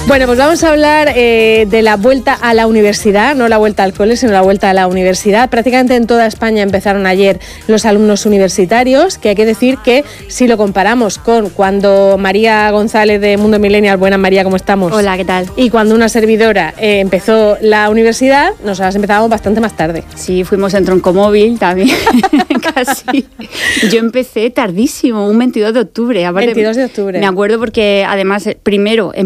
Bueno, pues vamos a hablar de la vuelta a la universidad, no la vuelta al cole, sino la vuelta a la universidad. Prácticamente en toda España empezaron ayer los alumnos universitarios, que hay que decir que si lo comparamos con cuando María González de Mundo Millennial, buenas María, ¿cómo estamos? Hola, ¿qué tal? Y cuando una servidora empezó la universidad, nosotras empezábamos bastante más tarde. Sí, fuimos en troncomóvil también, casi. Yo empecé tardísimo, un 22 de octubre. 22 de octubre. Me acuerdo porque además primero